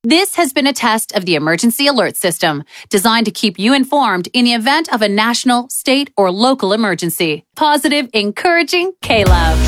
This has been a test of the Emergency Alert System, designed to keep you informed in the event of a national, state, or local emergency. Positive, encouraging K-Love.